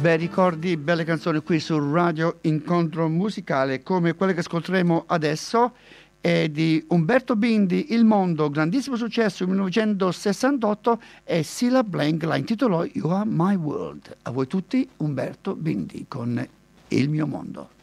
Bei ricordi, belle canzoni qui su Radio Incontro Musicale, come quelle che ascolteremo adesso è di Umberto Bindi, Il Mondo, grandissimo successo nel 1968, e Cilla Black la intitolò You Are My World. A voi tutti Umberto Bindi con Il mio mondo.